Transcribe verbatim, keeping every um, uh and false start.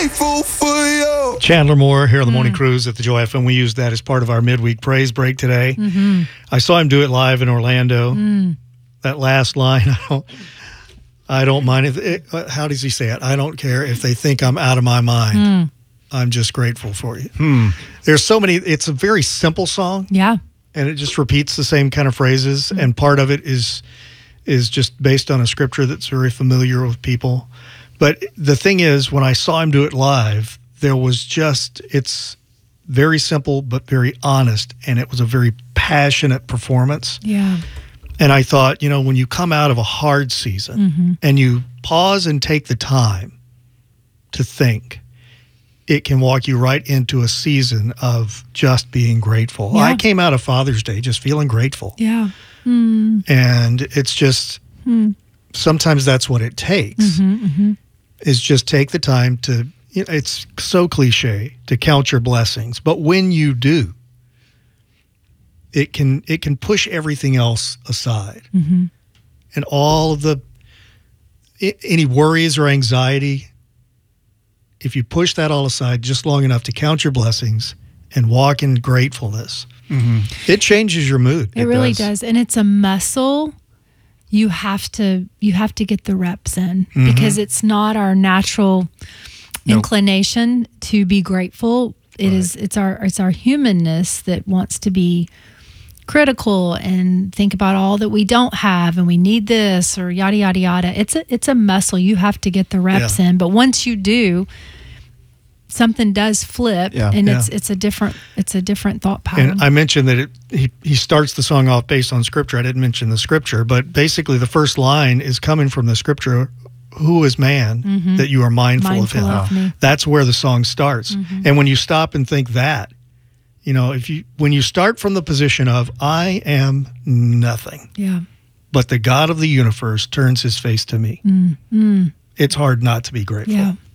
grateful for you. Chandler Moore here on the mm. Morning Cruise at the Joy F M. We used that as part of our midweek praise break today. Mm-hmm. I saw him do it live in Orlando. Mm. That last line, I don't, I don't mind. If it, how does he say it? I don't care if they think I'm out of my mind. Mm. I'm just grateful for you. Hmm. There's so many. It's a very simple song. Yeah. And it just repeats the same kind of phrases. Mm. And part of it is is just based on a scripture that's very familiar with people. But the thing is, when I saw him do it live, there was just, it's very simple, but very honest. And it was a very passionate performance. Yeah. And I thought, you know, when you come out of a hard season mm-hmm. and you pause and take the time to think, it can walk you right into a season of just being grateful. Yeah. I came out of Father's Day just feeling grateful. Yeah. Mm. And it's just, mm. sometimes that's what it takes, mm-hmm, mm-hmm. is just take the time to, you know, it's so cliche to count your blessings. But when you do, it can it can push everything else aside. Mm-hmm. And all of the, any worries or anxiety, if you push that all aside just long enough to count your blessings and walk in gratefulness, mm-hmm. it changes your mood. It, it really does. does. And it's a muscle you have to you have to get the reps in mm-hmm. because it's not our natural nope. inclination to be grateful. It right. is it's our it's our humanness that wants to be critical and think about all that we don't have and we need this or yada yada yada. It's a it's a muscle. You have to get the reps yeah. in. But once you do, something does flip yeah. and yeah. it's it's a different it's a different thought pattern. And I mentioned that it, he he starts the song off based on scripture. I didn't mention the scripture, but basically the first line is coming from the scripture, who is man mm-hmm. that you are mindful, mindful of him. Of me. That's where the song starts. Mm-hmm. And when you stop and think that, you know, if you when you start from the position of I am nothing, yeah, but the God of the universe turns his face to me, mm, mm. it's hard not to be grateful. Yeah.